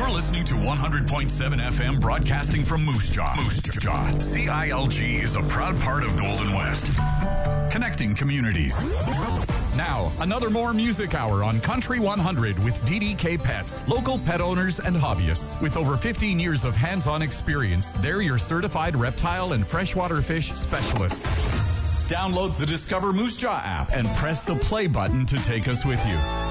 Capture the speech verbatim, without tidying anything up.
You're listening to one hundred point seven F M broadcasting from Moose Jaw. Moose Jaw. C I L G is a proud part of Golden West. Connecting communities. Now, another more music hour on Country one hundred with D D K Pets, local pet owners and hobbyists. With over fifteen years of hands-on experience, they're your certified reptile and freshwater fish specialists. Download the Discover Moose Jaw app and press the play button to take us with you.